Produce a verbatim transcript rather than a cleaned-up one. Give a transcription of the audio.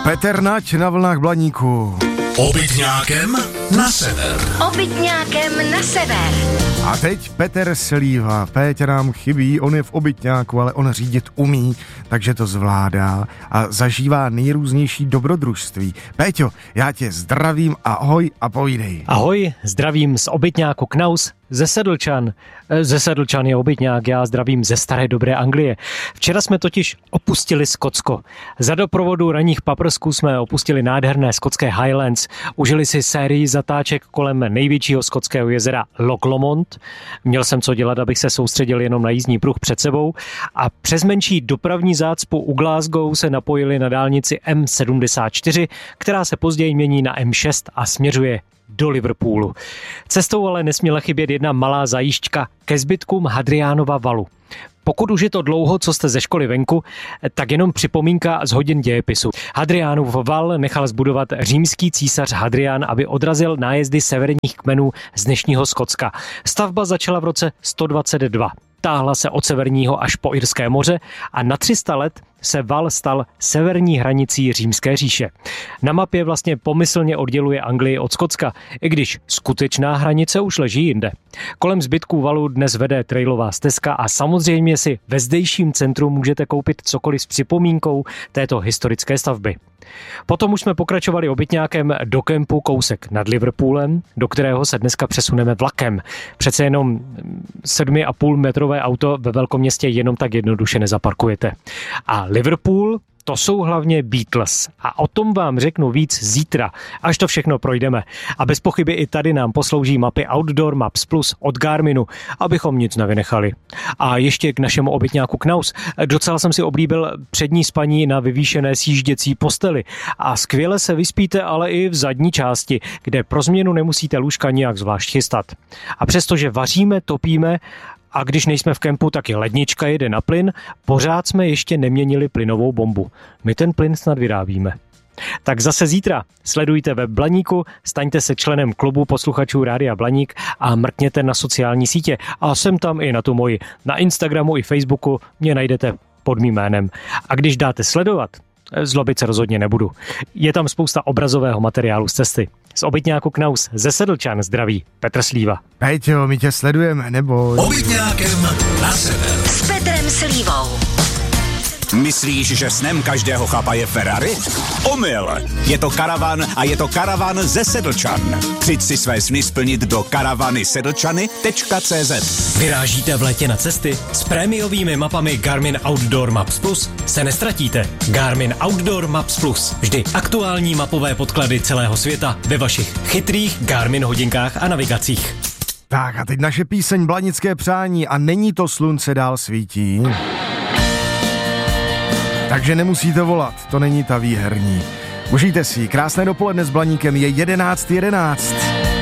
Petr Nať na vlnách Blaníku. Obytňákem na sever. Obytňákem na sever. A teď Petr Slíva. Péťa nám chybí, on je v obytňáku, ale on řídit umí, takže to zvládá a zažívá nejrůznější dobrodružství. Péťo, já tě zdravím, ahoj a povídej. Ahoj, zdravím z obytňáku Knaus, ze Sedlčan. Ze Sedlčan je obytňák, já zdravím ze staré dobré Anglie. Včera jsme totiž opustili Skotsko. Za doprovodu ranních paprsků jsme opustili nádherné skotské Highlands, užili si sérii zatáček kolem největšího skotského jezera Loch Lomond. Měl jsem co dělat, abych se soustředil jenom na jízdní pruh před sebou a přes menší dopravní zácpu u Glasgow se napojili na dálnici M sedmdesát čtyři, která se později mění na M šest a směřuje do Liverpoolu. Cestou ale nesměla chybět jedna malá zajížďka ke zbytkům Hadriánova valu. Pokud už je to dlouho, co jste ze školy venku, tak jenom připomínka z hodin dějepisu. Hadriánův val nechal zbudovat římský císař Hadrián, aby odrazil nájezdy severních kmenů z dnešního Skotska. Stavba začala v roce sto dvacet dva. Táhla se od severního až po Irské moře a na tři sta let se val stal severní hranicí Římské říše. Na mapě vlastně pomyslně odděluje Anglii od Skotska, i když skutečná hranice už leží jinde. Kolem zbytků valu dnes vede trailová stezka a samozřejmě si ve zdejším centru můžete koupit cokoliv s připomínkou této historické stavby. Potom už jsme pokračovali obytňákem do kempu kousek nad Liverpoolem, do kterého se dneska přesuneme vlakem. Přece jenom sedmi a půl metrové auto ve velkoměstě jenom tak jednoduše nezaparkujete. A Liverpool, to jsou hlavně Beatles. A o tom vám řeknu víc zítra, až to všechno projdeme. A bez pochyby i tady nám poslouží mapy Outdoor Maps Plus od Garminu, abychom nic nevynechali. A ještě k našemu obytňáku Knaus. Docela jsem si oblíbil přední spaní na vyvýšené sjížděcí posteli. A skvěle se vyspíte ale i v zadní části, kde pro změnu nemusíte lůžka nijak zvlášť chystat. A přestože vaříme, topíme, a když nejsme v kempu, tak i lednička jede na plyn, pořád jsme ještě neměnili plynovou bombu. My ten plyn snad vyrábíme. Tak zase zítra sledujte web Blaníku, staňte se členem klubu posluchačů Rádia Blaník a mrkněte na sociální sítě. A jsem tam i na tu moji. Na Instagramu i Facebooku mě najdete pod mým jménem. A když dáte sledovat, zlobit se rozhodně nebudu. Je tam spousta obrazového materiálu z cesty. Z obytňáku Knaus ze Sedlčan zdraví Petr Slíva. Péťo, my tě sledujeme, neboj. Obytňákem na sever. S Petrem Slívou. Myslíš, že snem každého chlapa je Ferrari? Omyl! Je to karavan a je to karavan ze Sedlčan. Přijď si své sny splnit do karavany sedlčany tečka cé zet. Vyrážíte v létě na cesty? S prémiovými mapami Garmin Outdoor Maps Plus se nestratíte. Garmin Outdoor Maps Plus. Vždy aktuální mapové podklady celého světa ve vašich chytrých Garmin hodinkách a navigacích. Tak a teď naše píseň Blanické přání a není to slunce dál svítí. Takže nemusíte volat, to není ta výherní. Užijte si, krásné dopoledne s Blaníkem, je jedenáct jedenáct.